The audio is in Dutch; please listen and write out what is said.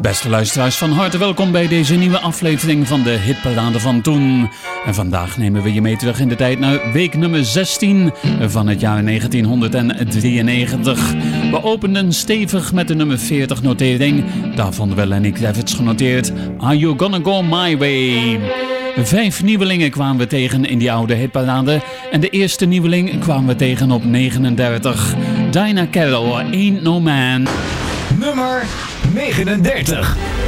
Beste luisteraars, van harte welkom bij deze nieuwe aflevering van de Hitparade van toen. En vandaag nemen we je mee terug in de tijd naar week nummer 16 van het jaar 1993. We openden stevig met de nummer 40 notering. Daar vonden we Lenny Kravitz genoteerd. Are You Gonna Go My Way? 5 nieuwelingen kwamen we tegen in die oude hitparade. En de eerste nieuweling kwamen we tegen op 39. Dinah Carroll, Ain't No Man. Nummer 39.